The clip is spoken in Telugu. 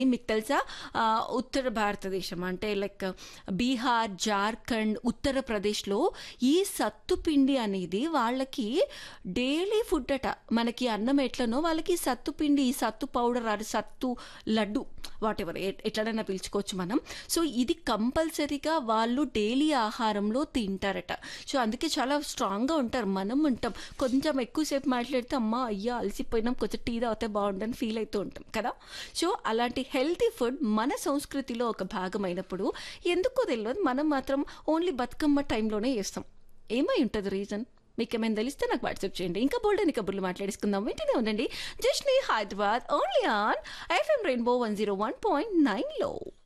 మీకు తెలుసా? ఉత్తర భారతదేశం అంటే లైక్ బీహార్, జార్ఖండ్, ఉత్తరప్రదేశ్‌లో ఈ సత్తు పిండి అనేది వాళ్ళకి డైలీ ఫుడ్ అట. మనకి అన్నం ఎట్లనో వాళ్ళకి సత్తు పిండి, ఈ సత్తు పౌడర్ అది సత్తు లడ్డు వాటెవర్ ఎట్లనైనా పిలుచుకోవచ్చు మనం. సో, ఇది కంపల్సరీగా వాళ్ళు డైలీ ఆహారంలో తింటారట. సో, అందుకే చాలా స్ట్రాంగ్‌గా ఉంటారు. మనం ఉంటాం. కొంచెం ఎక్కువసేపు మాట్లాడితే అమ్మా! అయ్యా! అలసిపోయినాం కొంచెం టీ తాగితే బావుండని ఫీల్ అయితూ ఉంటాం కదా! సో, అలాంటి హెల్తీ ఫుడ్ మన సంస్కృతిలో ఒక భాగమైనప్పుడు ఎందుకో తెలవదు మనం మాత్రం ఓన్లీ బతుకమ్మ టైంలోనే చేస్తాం. ఏమై ఉంటది రీజన్? మీకేమైనా తెలిస్తే నాకు వాట్సాప్ చేయండి. ఇంకా బోల్డని కబుర్లు మాట్లాడేసుకుందాం. వింటూనే ఉండండి. జస్ట్ నీ Hyderabad only on FM rainbow 101.9లో.